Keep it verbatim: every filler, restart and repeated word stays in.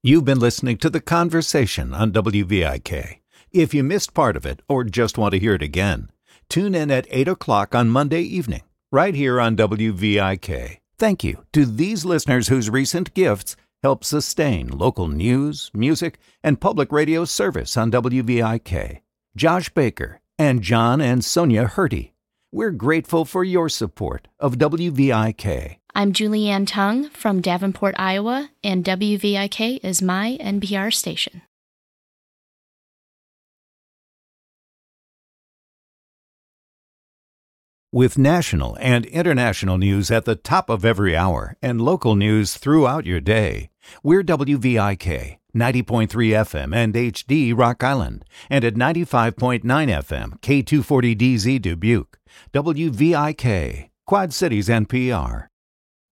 You've been listening to The Conversation on W V I K. If you missed part of it or just want to hear it again, tune in at eight o'clock on Monday evening, right here on W V I K. Thank you to these listeners whose recent gifts help sustain local news, music, and public radio service on W V I K. Josh Baker and John and Sonia Hurdy. We're grateful for your support of W V I K. I'm Julianne Tung from Davenport, Iowa, and W V I K is my N P R station. With national and international news at the top of every hour and local news throughout your day, we're W V I K, ninety point three F M and H D Rock Island, and at ninety-five point nine F M K two forty D Z Dubuque. W V I K, Quad Cities N P R.